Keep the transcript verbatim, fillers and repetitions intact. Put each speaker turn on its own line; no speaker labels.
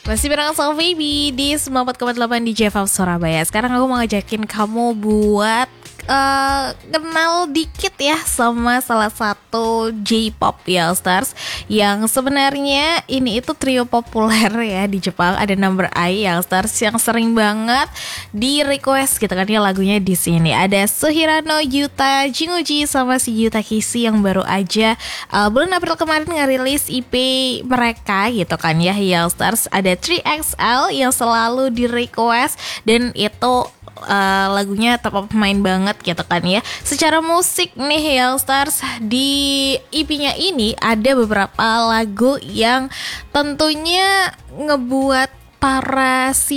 Masih bareng sama Baby di sembilan puluh empat koma delapan di J F M Surabaya. Sekarang aku mau ngajakin kamu buat uh, kenal dikit ya sama salah satu J-pop ya stars, yang sebenarnya ini itu trio populer ya di Jepang. Ada Number I yang stars yang sering banget di request gitu kan ya lagunya di sini. Ada Suhirano, Yuta, Jinguji sama si Yuta Kisi yang baru aja uh, bulan April kemarin ngerilis E P mereka gitu kan ya yang stars. Ada tiga X L yang selalu di request dan itu uh, lagunya top of mind banget gitu kan ya. Secara musik nih Young Stars, di E P-nya ini ada beberapa lagu yang tentunya ngebuat para